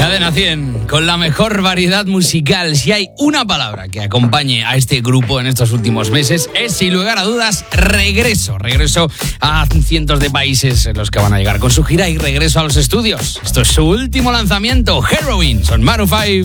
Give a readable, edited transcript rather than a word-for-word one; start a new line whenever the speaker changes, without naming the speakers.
Cadena 100, con la mejor variedad musical. Si hay una palabra que acompañe a este grupo en estos últimos meses, es sin lugar a dudas regreso. Regreso a cientos de países en los que van a llegar con su gira y regreso a los estudios. Esto es su último lanzamiento, Heroin, son Maroon 5.